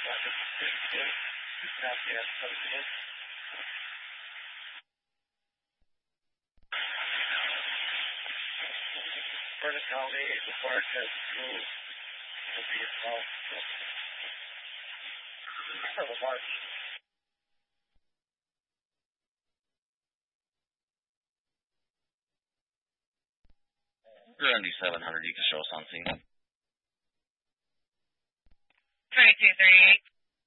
Verticality required has schools to be involved. For the march. 700, you can show us on scene. 2238.